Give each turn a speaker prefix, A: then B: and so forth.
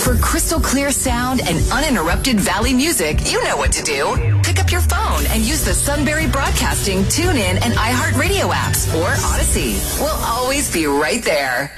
A: For crystal clear sound and uninterrupted Valley music, you know what to do. Pick up your phone and use the Sunbury Broadcasting, TuneIn, and iHeartRadio apps or Odyssey. We'll always be right there.